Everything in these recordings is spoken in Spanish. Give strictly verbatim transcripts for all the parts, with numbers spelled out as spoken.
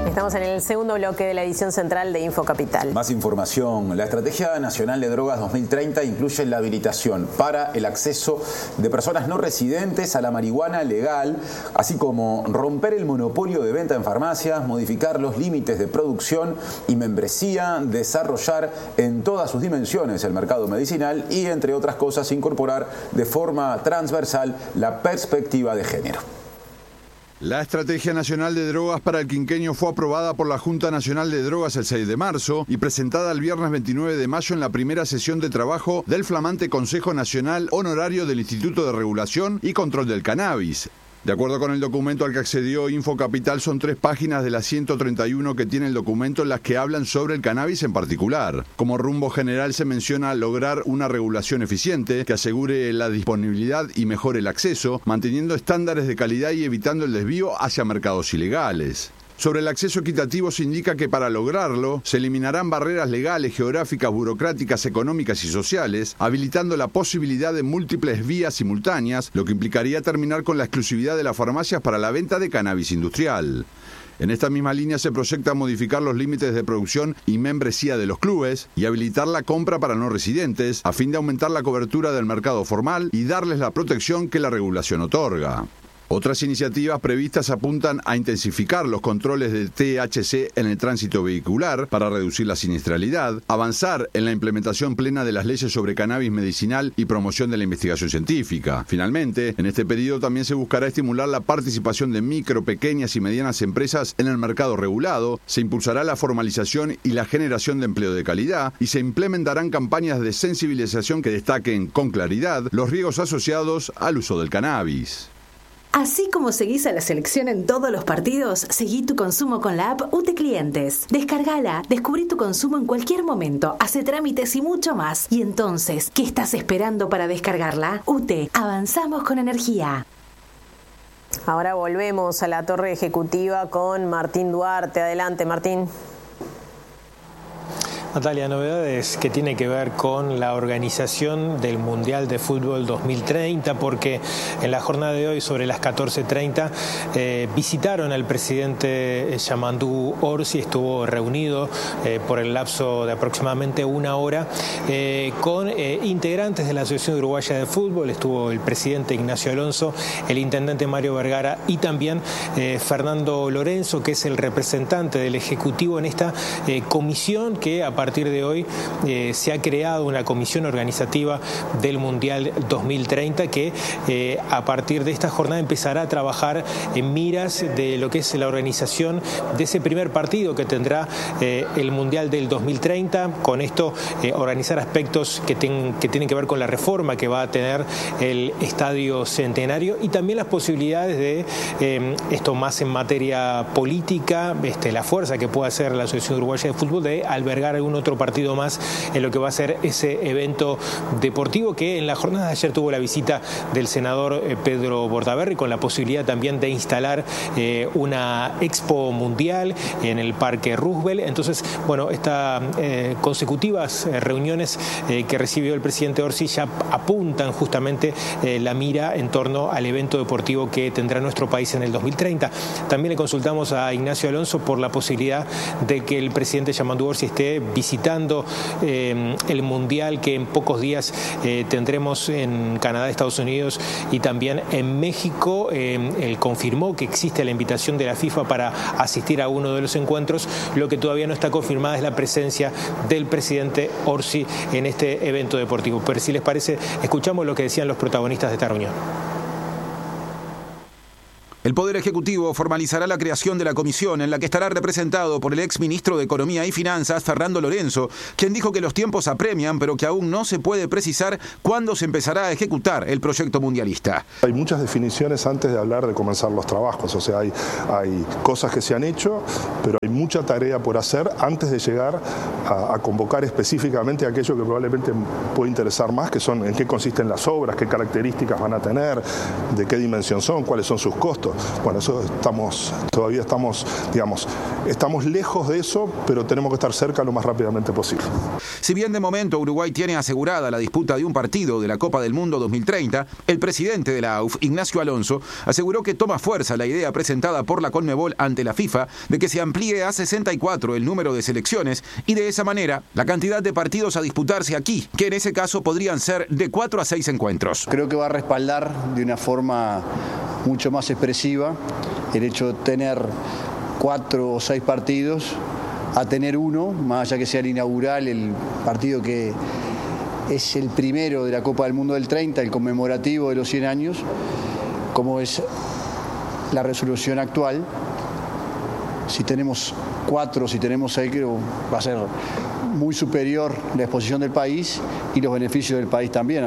Estamos en el segundo bloque de la edición central de Infocapital. Más información. La Estrategia Nacional de Drogas dos mil treinta incluye la habilitación para el acceso de personas no residentes a la marihuana legal, así como romper el monopolio de venta en farmacias, modificar los límites de producción y membresía, desarrollar en todas sus dimensiones el mercado medicinal y, entre otras cosas, incorporar de forma transversal la perspectiva de género. La Estrategia Nacional de Drogas para el quinquenio fue aprobada por la Junta Nacional de Drogas el seis de marzo y presentada el viernes veintinueve de mayo en la primera sesión de trabajo del flamante Consejo Nacional Honorario del Instituto de Regulación y Control del Cannabis. De acuerdo con el documento al que accedió Infocapital, son tres páginas de las ciento treinta y uno que tiene el documento en las que hablan sobre el cannabis en particular. Como rumbo general se menciona lograr una regulación eficiente que asegure la disponibilidad y mejore el acceso, manteniendo estándares de calidad y evitando el desvío hacia mercados ilegales. Sobre el acceso equitativo se indica que para lograrlo se eliminarán barreras legales, geográficas, burocráticas, económicas y sociales, habilitando la posibilidad de múltiples vías simultáneas, lo que implicaría terminar con la exclusividad de las farmacias para la venta de cannabis industrial. En esta misma línea se proyecta modificar los límites de producción y membresía de los clubes y habilitar la compra para no residentes, a fin de aumentar la cobertura del mercado formal y darles la protección que la regulación otorga. Otras iniciativas previstas apuntan a intensificar los controles de T H C en el tránsito vehicular para reducir la siniestralidad, avanzar en la implementación plena de las leyes sobre cannabis medicinal y promoción de la investigación científica. Finalmente, en este periodo también se buscará estimular la participación de micro, pequeñas y medianas empresas en el mercado regulado, se impulsará la formalización y la generación de empleo de calidad y se implementarán campañas de sensibilización que destaquen con claridad los riesgos asociados al uso del cannabis. Así como seguís a la selección en todos los partidos, seguí tu consumo con la app U T Clientes. Descargala, descubrí tu consumo en cualquier momento, hace trámites y mucho más. Y entonces, ¿qué estás esperando para descargarla? U T, avanzamos con energía. Ahora volvemos a la torre ejecutiva con Martín Duarte. Adelante, Martín. Natalia, novedades que tienen que ver con la organización del Mundial de Fútbol dos mil treinta, porque en la jornada de hoy, sobre las catorce treinta, eh, visitaron al presidente Yamandu Orsi, estuvo reunido eh, por el lapso de aproximadamente una hora eh, con eh, integrantes de la Asociación Uruguaya de Fútbol. Estuvo el presidente Ignacio Alonso, el intendente Mario Vergara y también eh, Fernando Lorenzo, que es el representante del Ejecutivo en esta eh, comisión que a A partir de hoy eh, se ha creado una comisión organizativa del Mundial dos mil treinta que eh, a partir de esta jornada empezará a trabajar en miras de lo que es la organización de ese primer partido que tendrá eh, el Mundial del dos mil treinta. Con esto eh, organizar aspectos que, ten, que tienen que ver con la reforma que va a tener el Estadio Centenario y también las posibilidades de eh, esto más en materia política, este, la fuerza que pueda hacer la Asociación Uruguaya de Fútbol de albergar algún otro partido más en lo que va a ser ese evento deportivo que en la jornada de ayer tuvo la visita del senador Pedro Bordaberry, con la posibilidad también de instalar eh, una expo mundial en el Parque Roosevelt. Entonces, bueno, estas eh, consecutivas reuniones eh, que recibió el presidente Orsi ya apuntan justamente eh, la mira en torno al evento deportivo que tendrá nuestro país en el dos mil treinta. También le consultamos a Ignacio Alonso por la posibilidad de que el presidente Yamandu Orsi esté visitando eh, el Mundial que en pocos días eh, tendremos en Canadá, Estados Unidos y también en México. Eh, él confirmó que existe la invitación de la FIFA para asistir a uno de los encuentros. Lo que todavía no está confirmada es la presencia del presidente Orsi en este evento deportivo. Pero si les parece, escuchamos lo que decían los protagonistas de esta reunión. El Poder Ejecutivo formalizará la creación de la comisión en la que estará representado por el exministro de Economía y Finanzas, Fernando Lorenzo, quien dijo que los tiempos apremian, pero que aún no se puede precisar cuándo se empezará a ejecutar el proyecto mundialista. Hay muchas definiciones antes de hablar de comenzar los trabajos, o sea, hay, hay cosas que se han hecho, pero hay mucha tarea por hacer antes de llegar a, a convocar específicamente aquello que probablemente puede interesar más, que son en qué consisten las obras, qué características van a tener, de qué dimensión son, cuáles son sus costos. esto. Bueno, eso estamos, todavía estamos, digamos, estamos lejos de eso, pero tenemos que estar cerca lo más rápidamente posible. Si bien de momento Uruguay tiene asegurada la disputa de un partido de la Copa del Mundo dos mil treinta, el presidente de la A U F, Ignacio Alonso, aseguró que toma fuerza la idea presentada por la Conmebol ante la FIFA de que se amplíe a sesenta y cuatro el número de selecciones y de esa manera la cantidad de partidos a disputarse aquí, que en ese caso podrían ser de cuatro a seis encuentros. Creo que va a respaldar de una forma mucho más expresiva el hecho de tener cuatro o seis partidos a tener uno, más allá que sea el inaugural, el partido que es el primero de la Copa del Mundo del treinta, el conmemorativo de los cien años, como es la resolución actual. Si tenemos cuatro, si tenemos seis, creo va a ser muy superior la exposición del país y los beneficios del país también.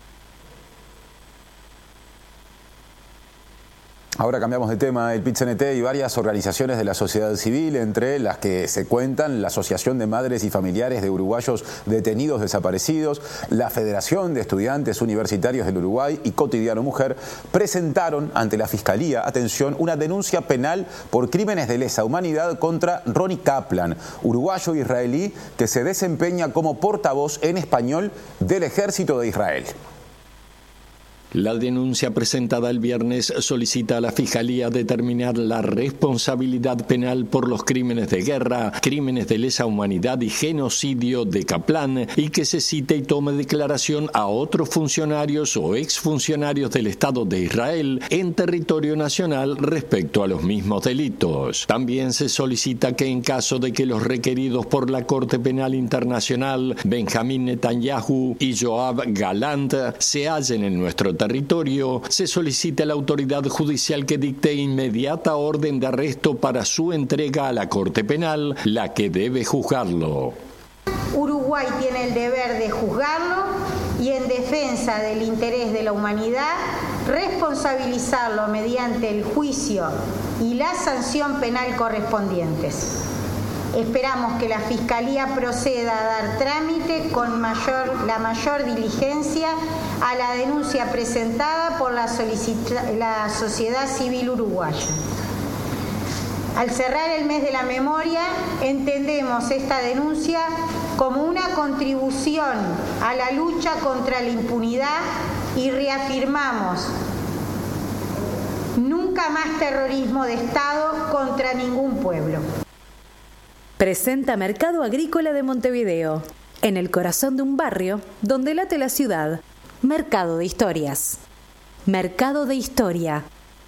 Ahora cambiamos de tema. El P I T C N T y varias organizaciones de la sociedad civil, entre las que se cuentan la Asociación de Madres y Familiares de Uruguayos Detenidos Desaparecidos, la Federación de Estudiantes Universitarios del Uruguay y Cotidiano Mujer, presentaron ante la Fiscalía, atención, una denuncia penal por crímenes de lesa humanidad contra Ronnie Kaplan, uruguayo israelí que se desempeña como portavoz en español del Ejército de Israel. La denuncia presentada el viernes solicita a la Fiscalía determinar la responsabilidad penal por los crímenes de guerra, crímenes de lesa humanidad y genocidio de Kaplan y que se cite y tome declaración a otros funcionarios o exfuncionarios del Estado de Israel en territorio nacional respecto a los mismos delitos. También se solicita que en caso de que los requeridos por la Corte Penal Internacional, Benjamín Netanyahu y Yoav Galant, se hallen en nuestro territorio, territorio, se solicita a la autoridad judicial que dicte inmediata orden de arresto para su entrega a la Corte Penal, la que debe juzgarlo. Uruguay tiene el deber de juzgarlo y, en defensa del interés de la humanidad, responsabilizarlo mediante el juicio y la sanción penal correspondientes. Esperamos que la Fiscalía proceda a dar trámite con mayor, la mayor diligencia a la denuncia presentada por la, la sociedad civil uruguaya. Al cerrar el mes de la memoria, entendemos esta denuncia como una contribución a la lucha contra la impunidad y reafirmamos: nunca más terrorismo de Estado contra ningún pueblo. Presenta Mercado Agrícola de Montevideo, en el corazón de un barrio donde late la ciudad. Mercado de Historias. Mercado de Historia.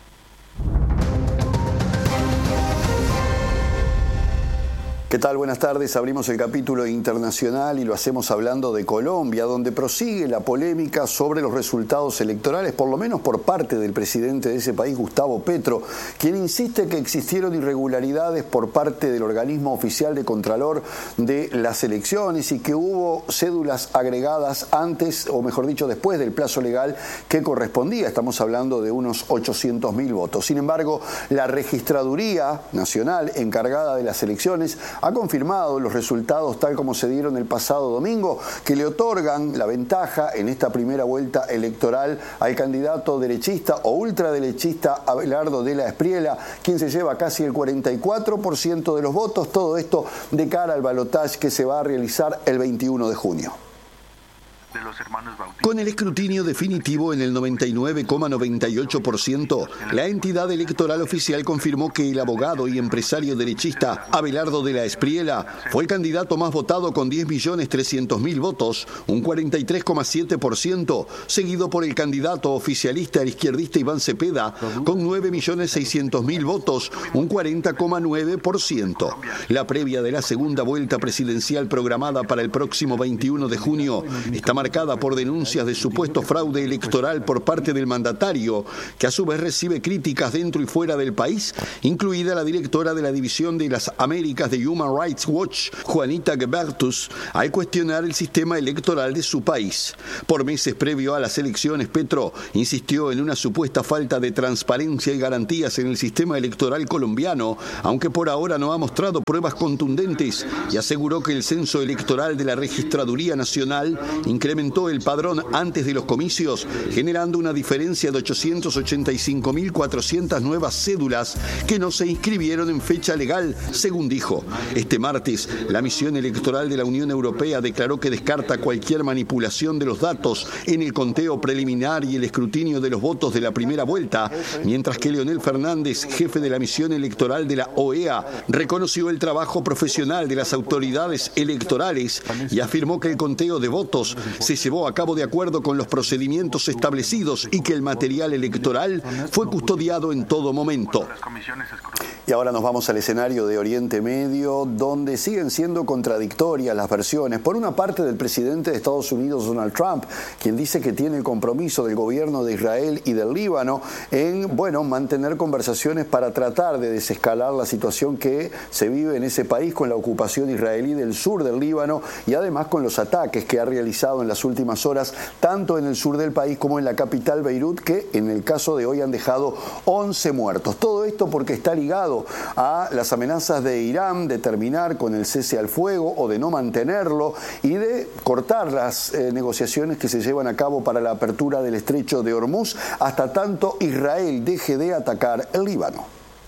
¿Qué tal? Buenas tardes. Abrimos el capítulo internacional y lo hacemos hablando de Colombia, donde prosigue la polémica sobre los resultados electorales, por lo menos por parte del presidente de ese país, Gustavo Petro, quien insiste que existieron irregularidades por parte del organismo oficial de Contralor de las elecciones y que hubo cédulas agregadas antes, o mejor dicho, después del plazo legal que correspondía. Estamos hablando de unos ochocientos mil votos. Sin embargo, la Registraduría Nacional encargada de las elecciones ha confirmado los resultados tal como se dieron el pasado domingo, que le otorgan la ventaja en esta primera vuelta electoral al candidato derechista o ultraderechista Abelardo de la Espriella, quien se lleva casi el cuarenta y cuatro por ciento de los votos, todo esto de cara al balotaje que se va a realizar el veintiuno de junio. De los hermanos Bautista. Con el escrutinio definitivo en el noventa y nueve coma noventa y ocho por ciento, la entidad electoral oficial confirmó que el abogado y empresario derechista Abelardo de la Espriella fue el candidato más votado con diez millones trescientos mil votos, un cuarenta y tres coma siete por ciento, seguido por el candidato oficialista el izquierdista Iván Cepeda con nueve millones seiscientos mil votos, un cuarenta coma nueve por ciento. La previa de la segunda vuelta presidencial programada para el próximo veintiuno de junio está marcada por denuncias de supuesto fraude electoral por parte del mandatario, que a su vez recibe críticas dentro y fuera del país, incluida la directora de la División de las Américas de Human Rights Watch, Juanita Gebertus, al cuestionar el sistema electoral de su país. Por meses previo a las elecciones, Petro insistió en una supuesta falta de transparencia y garantías en el sistema electoral colombiano, aunque por ahora no ha mostrado pruebas contundentes, y aseguró que el censo electoral de la Registraduría Nacional incrementa implementó el padrón antes de los comicios, generando una diferencia de ochocientos ochenta y cinco mil cuatrocientas nuevas cédulas que no se inscribieron en fecha legal, según dijo. Este martes, la misión electoral de la Unión Europea declaró que descarta cualquier manipulación de los datos en el conteo preliminar y el escrutinio de los votos de la primera vuelta, mientras que Leonel Fernández, jefe de la misión electoral de la O E A, reconoció el trabajo profesional de las autoridades electorales y afirmó que el conteo de votos se llevó a cabo de acuerdo con los procedimientos establecidos y que el material electoral fue custodiado en todo momento. Y ahora nos vamos al escenario de Oriente Medio, donde siguen siendo contradictorias las versiones. Por una parte, del presidente de Estados Unidos, Donald Trump, quien dice que tiene el compromiso del gobierno de Israel y del Líbano en, bueno, mantener conversaciones para tratar de desescalar la situación que se vive en ese país con la ocupación israelí del sur del Líbano y además con los ataques que ha realizado en las últimas horas, tanto en el sur del país como en la capital Beirut, que en el caso de hoy han dejado once muertos. Todo esto porque está ligado a las amenazas de Irán de terminar con el cese al fuego o de no mantenerlo y de cortar las eh, negociaciones que se llevan a cabo para la apertura del estrecho de Hormuz hasta tanto Israel deje de atacar el Líbano.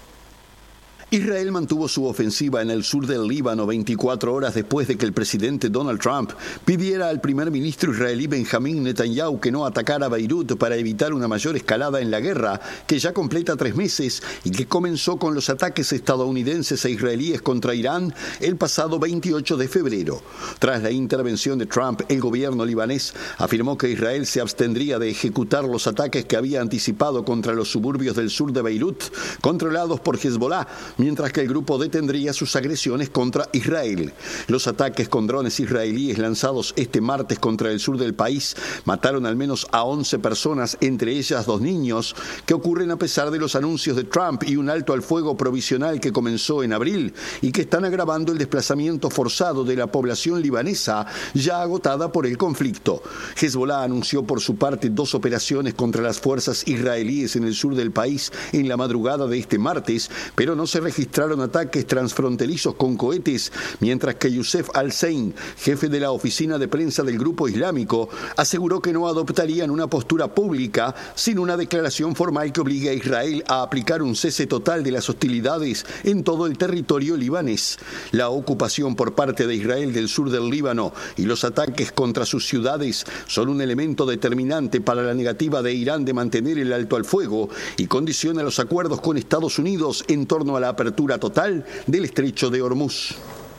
Israel mantuvo su ofensiva en el sur del Líbano veinticuatro horas después de que el presidente Donald Trump pidiera al primer ministro israelí Benjamín Netanyahu que no atacara Beirut para evitar una mayor escalada en la guerra, que ya completa tres meses y que comenzó con los ataques estadounidenses e israelíes contra Irán el pasado veintiocho de febrero. Tras la intervención de Trump, el gobierno libanés afirmó que Israel se abstendría de ejecutar los ataques que había anticipado contra los suburbios del sur de Beirut, controlados por Hezbollah, mientras que el grupo detendría sus agresiones contra Israel. Los ataques con drones israelíes lanzados este martes contra el sur del país mataron al menos a once personas, entre ellas dos niños, que ocurren a pesar de los anuncios de Trump y un alto al fuego provisional que comenzó en abril y que están agravando el desplazamiento forzado de la población libanesa ya agotada por el conflicto. Hezbollah anunció por su parte dos operaciones contra las fuerzas israelíes en el sur del país en la madrugada de este martes, pero no se registraron ataques transfronterizos con cohetes, mientras que Youssef Al-Zein, jefe de la oficina de prensa del grupo islámico, aseguró que no adoptarían una postura pública sin una declaración formal que obligue a Israel a aplicar un cese total de las hostilidades en todo el territorio libanés. La ocupación por parte de Israel del sur del Líbano y los ataques contra sus ciudades son un elemento determinante para la negativa de Irán de mantener el alto al fuego y condiciona los acuerdos con Estados Unidos en torno a la apertura total del estrecho de Hormuz.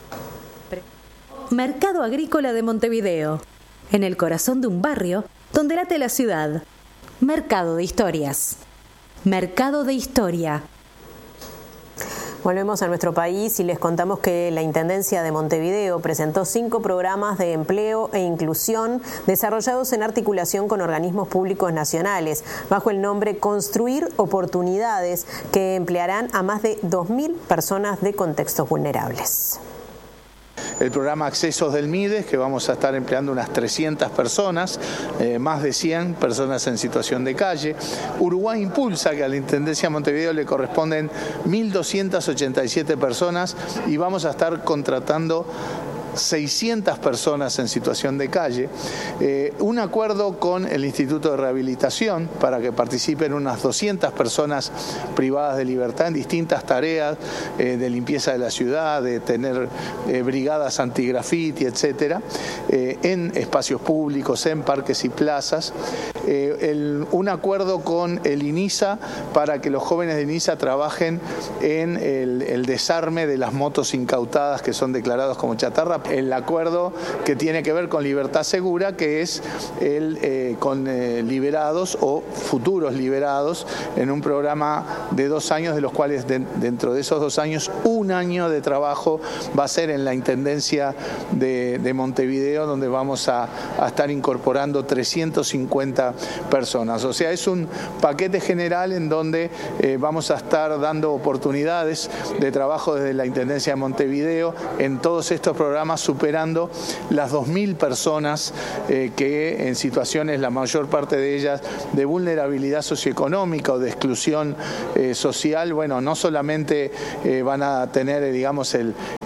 Mercado Agrícola de Montevideo, en el corazón de un barrio donde late la ciudad. Mercado de Historias. Mercado de Historia. Volvemos a nuestro país y les contamos que la Intendencia de Montevideo presentó cinco programas de empleo e inclusión desarrollados en articulación con organismos públicos nacionales, bajo el nombre Construir Oportunidades, que emplearán a más de dos mil personas de contextos vulnerables. El programa Accesos del MIDES, que vamos a estar empleando unas trescientas personas, eh, más de cien personas en situación de calle. Uruguay Impulsa, que a la Intendencia de Montevideo le corresponden mil doscientas ochenta y siete personas y vamos a estar contratando seiscientas personas en situación de calle, eh, un acuerdo con el Instituto de Rehabilitación para que participen unas doscientas personas privadas de libertad en distintas tareas eh, de limpieza de la ciudad, de tener eh, brigadas antigrafiti, etcétera, eh, en espacios públicos, en parques y plazas. Eh, el, un acuerdo con el INISA para que los jóvenes de INISA trabajen en el, el desarme de las motos incautadas que son declarados como chatarra. El acuerdo que tiene que ver con Libertad Segura, que es el eh, con eh, liberados o futuros liberados en un programa de dos años, de los cuales de, dentro de esos dos años un año de trabajo va a ser en la Intendencia de, de Montevideo, donde vamos a, a estar incorporando trescientas cincuenta personas. O sea, es un paquete general en donde eh, vamos a estar dando oportunidades de trabajo desde la Intendencia de Montevideo en todos estos programas, superando las dos mil personas eh, que en situaciones, la mayor parte de ellas, de vulnerabilidad socioeconómica o de exclusión eh, social, bueno, no solamente eh, van a tener, eh, digamos, el,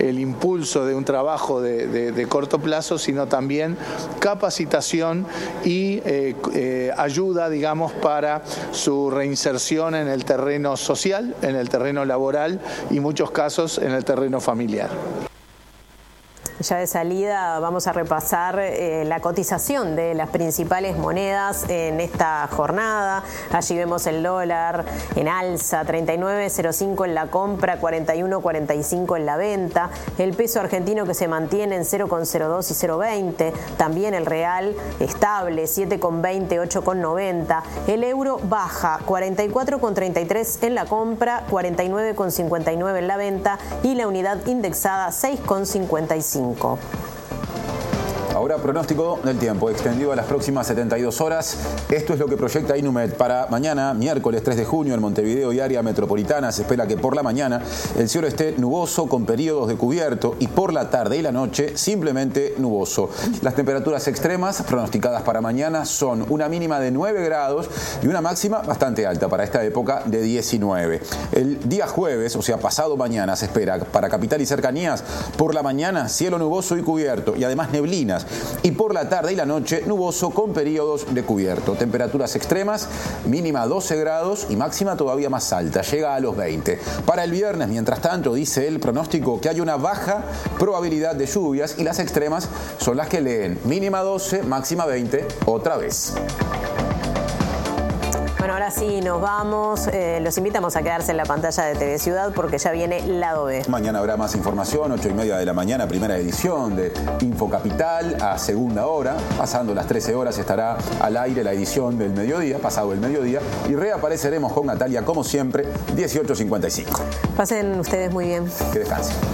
el impulso de un trabajo de, de, de corto plazo, sino también capacitación y eh, eh, ayuda, digamos, para su reinserción en el terreno social, en el terreno laboral y en muchos casos en el terreno familiar. Ya de salida vamos a repasar eh, la cotización de las principales monedas en esta jornada. Allí vemos el dólar en alza, treinta y nueve cero cinco en la compra, cuarenta y uno cuarenta y cinco en la venta. El peso argentino que se mantiene en cero coma cero dos y cero coma veinte. También el real estable, siete coma veinte, ocho coma noventa. El euro baja, cuarenta y cuatro coma treinta y tres en la compra, cuarenta y nueve coma cincuenta y nueve en la venta. Y la unidad indexada, seis coma cincuenta y cinco. Ahora pronóstico del tiempo extendido a las próximas setenta y dos horas. Esto es lo que proyecta Inumet para mañana, miércoles tres de junio, en Montevideo y área metropolitana. Se espera que por la mañana el cielo esté nuboso con periodos de cubierto y por la tarde y la noche simplemente nuboso. Las temperaturas extremas pronosticadas para mañana son una mínima de nueve grados y una máxima bastante alta para esta época de diecinueve. El día jueves, o sea pasado mañana, se espera para capital y cercanías por la mañana cielo nuboso y cubierto y además neblinas. Y por la tarde y la noche, nuboso con periodos de cubierto. Temperaturas extremas, mínima doce grados y máxima todavía más alta, llega a los veinte. Para el viernes, mientras tanto, dice el pronóstico que hay una baja probabilidad de lluvias y las extremas son las que leen mínima doce, máxima veinte, otra vez. Bueno, ahora sí, nos vamos. Eh, los invitamos a quedarse en la pantalla de T V Ciudad porque ya viene Lado B. Mañana habrá más información, ocho y media de la mañana, primera edición de Info Capital a segunda hora. Pasando las trece horas estará al aire la edición del mediodía, pasado el mediodía. Y reapareceremos con Natalia, como siempre, dieciocho cincuenta y cinco. Pasen ustedes muy bien. Que descansen.